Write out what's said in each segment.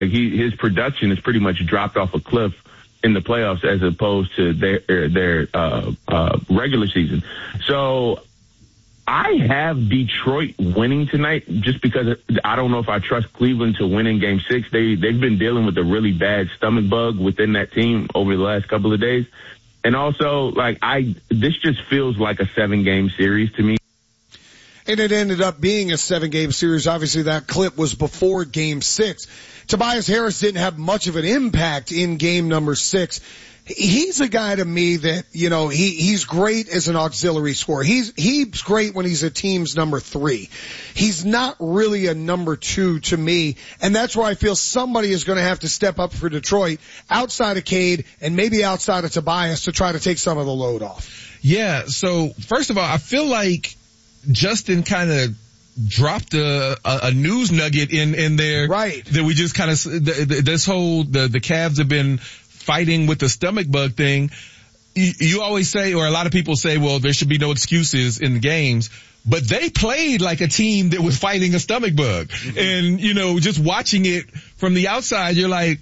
his production has pretty much dropped off a cliff in the playoffs as opposed to their regular season. So I have Detroit winning tonight just because I don't know if I trust Cleveland to win in Game 6. They've been dealing with a really bad stomach bug within that team over the last couple of days. And also, this just feels like a 7-game series to me. And it ended up being a 7-game series. Obviously, that clip was before Game 6. Tobias Harris didn't have much of an impact in game number 6. He's a guy to me that, he's great as an auxiliary scorer. He's great when he's a team's number 3. He's not really a number 2 to me. And that's where I feel somebody is going to have to step up for Detroit outside of Cade and maybe outside of Tobias to try to take some of the load off. Yeah. So first of all, I feel like Justin kind of dropped a news nugget in there. Right. That we just kind of, this whole, the Cavs have been fighting with the stomach bug thing. You always say, or a lot of people say, well, there should be no excuses in the games, but they played like a team that was fighting a stomach bug. Mm-hmm. And, just watching it from the outside, you're like,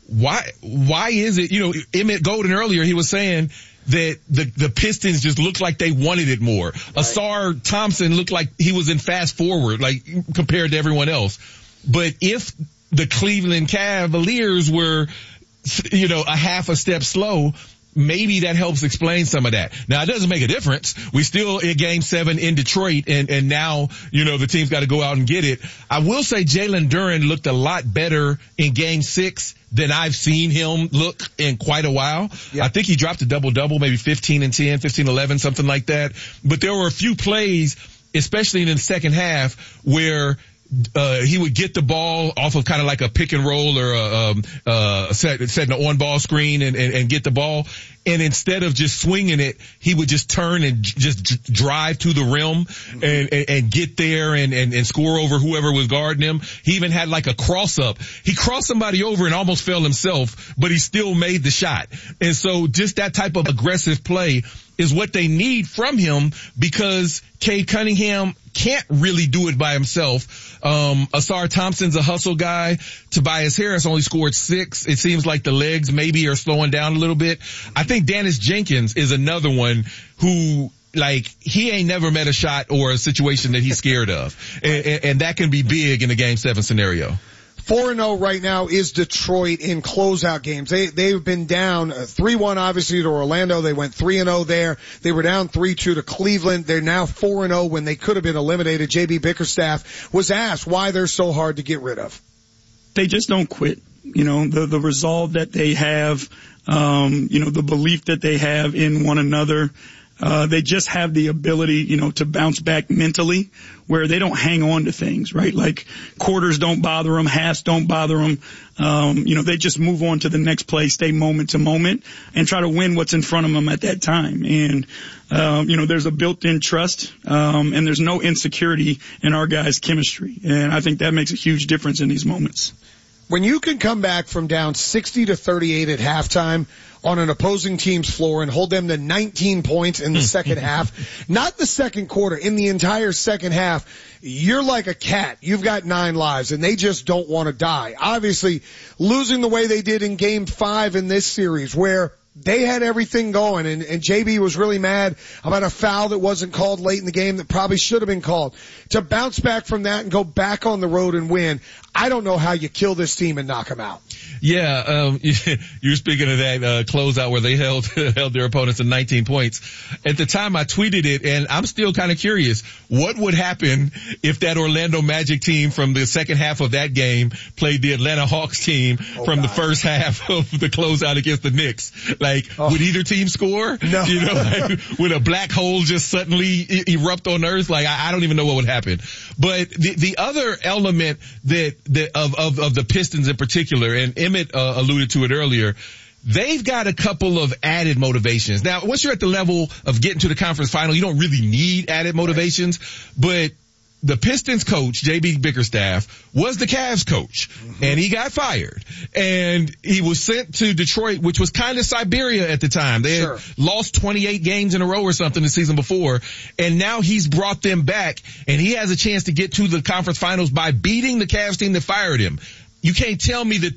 why is it, Emmett Golden earlier, he was saying that the Pistons just looked like they wanted it more. Right. Asar Thompson looked like he was in fast forward, like compared to everyone else. But if the Cleveland Cavaliers were, a half a step slow, maybe that helps explain some of that. Now, it doesn't make a difference. We still in Game 7 in Detroit, and now, the team's got to go out and get it. I will say Jalen Duren looked a lot better in Game 6 than I've seen him look in quite a while. Yeah. I think he dropped a double-double, maybe 15 and 10, 15-11, something like that. But there were a few plays, especially in the second half, where he would get the ball off of kind of like a pick and roll or setting an on-ball screen and get the ball. And instead of just swinging it, he would just turn and just drive to the rim and get there and score over whoever was guarding him. He even had like a cross up. He crossed somebody over and almost fell himself, but he still made the shot. And so just that type of aggressive play is what they need from him, because Cade Cunningham can't really do it by himself. Asar Thompson's a hustle guy. Tobias Harris only scored 6. It seems like the legs maybe are slowing down a little bit. I think Dennis Jenkins is another one who, he ain't never met a shot or a situation that he's scared of. And that can be big in a Game 7 scenario. 4-0 right now is Detroit in closeout games. They've been down 3-1 obviously to Orlando. They went 3-0 there. They were down 3-2 to Cleveland. They're now 4-0 when they could have been eliminated. JB Bickerstaff was asked why they're so hard to get rid of. They just don't quit. The resolve that they have, the belief that they have in one another. They just have the ability, to bounce back mentally, where they don't hang on to things, right? Like quarters don't bother them, halves don't bother them. They just move on to the next play, stay moment to moment, and try to win what's in front of them at that time. And, there's a built-in trust, and there's no insecurity in our guys' chemistry. And I think that makes a huge difference in these moments. When you can come back from down 60-38 at halftime on an opposing team's floor and hold them to 19 points in the second half, not the second quarter, in the entire second half, you're like a cat. You've got 9 lives and they just don't want to die. Obviously, losing the way they did in Game 5 in this series, where they had everything going, and JB was really mad about a foul that wasn't called late in the game that probably should have been called. To bounce back from that and go back on the road and win, I don't know how you kill this team and knock them out. Yeah, you're speaking of that closeout where they held their opponents to 19 points. At the time I tweeted it, and I'm still kind of curious, what would happen if that Orlando Magic team from the second half of that game played the Atlanta Hawks team from the first half of the closeout against the Knicks? Would either team score? No. Would a black hole just suddenly erupt on Earth? I don't even know what would happen. But the other element of the Pistons in particular, and Emmett alluded to it earlier, they've got a couple of added motivations. Now, once you're at the level of getting to the conference final, you don't really need added motivations, but the Pistons coach, JB Bickerstaff, was the Cavs coach, and he got fired. And he was sent to Detroit, which was kind of Siberia at the time. They had lost 28 games in a row or something the season before, and now he's brought them back, and he has a chance to get to the conference finals by beating the Cavs team that fired him. you can't tell me that